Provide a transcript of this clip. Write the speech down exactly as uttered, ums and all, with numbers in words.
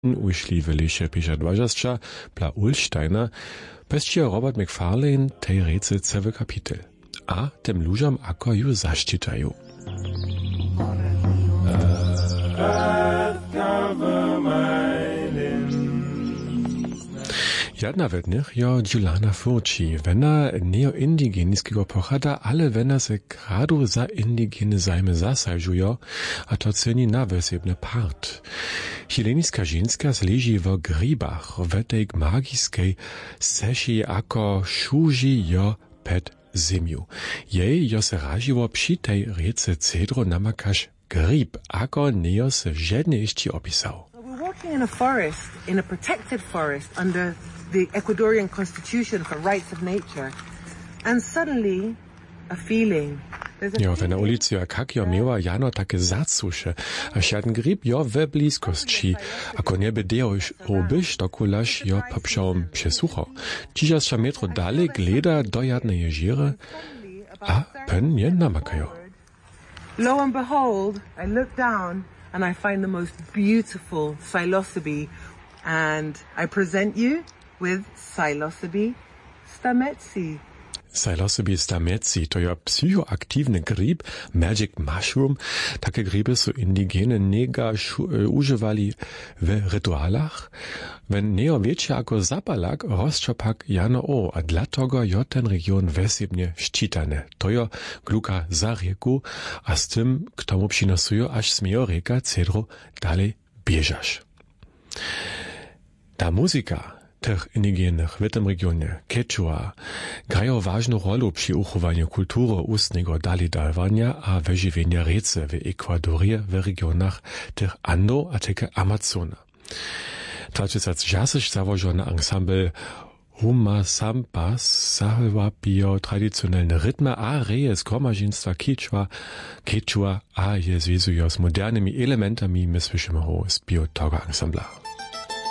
ušli veliše piša dvažasča, pla Ulsteina, pesčija Robert McFarlane tej rece cewy kapitel. A tem lużam ako ju zaščitaju. Jedna wednych jo Giuliana Furci, wena neoindigeniskiego pochada, ale wena se gradu za indigene zajmy zasajżujo, a to ceni na wesebny part. Chileniska ženska zleži w gribach, w tej magiskiej seši ako šuži jo ped zimiu. Jej jo se raživo przy tej rece Cedro namakaš grib, ako neo se žedne išći opisał. We're walking in a forest, in a protected forest under the Ecuadorian constitution for rights of nature, and suddenly a feeling. Jo, w na ulicy jak jo miała jano takie zacusze, a siadn grib jo we bliskości, ako nie by deoś obyś, to kulaś jo poprzał przesucho. Dziesiąt metro dalej gleda do jadnej jeziry, a pen nie namakajo. Lo and behold, I look down and I find the most beautiful psilocybe, and I present you with Psilocybe stametsii. Psilocybe stametsii to je psychoaktywny grib, magic mushroom. Takie griby są indigene nega używali w rytualach. Wenn neo wiecie jako zapalak, rozczopak jano o, a dlatego jo ten region wesebnie szczytane. To jo gluka za rieku, a z tym k tomu przynosują, aż smiejo rieka Cedro dalej bieżasz. Ta muzyka tych indigenych w tym regionie, Quechua, grają ważną rolę przy uchowaniu kultury ustnego dalidalwania a wyżywienia rece w Ekwadorie w regionach tych Ando a také Amazona. dwadzieścia šesť założony ensemble Huma Sampas zachowapijo tradycjonalne rytmy a reje z komarzyństwa Quechua, Quechua a je związują z modernymi elementami, my słyszymy ho z bio tego ensembla.